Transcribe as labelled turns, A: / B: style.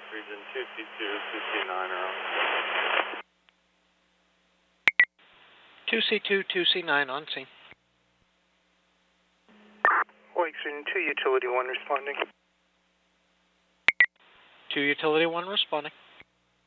A: Region 2C2, 2C9 are on.
B: 2C2, 2C9 on scene.
C: Lakes Region 2, Utility 1 responding.
B: 2 Utility 1 responding.